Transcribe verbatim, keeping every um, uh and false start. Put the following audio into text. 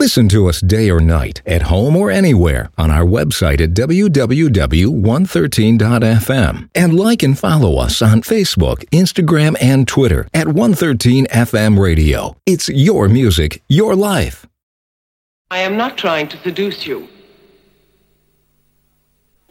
Listen to us day or night, at home or anywhere, on our website at w w w dot one thirteen dot f m. And like and follow us on Facebook, Instagram, and Twitter at one thirteen F M Radio. It's your music, your life. I am not trying to seduce you.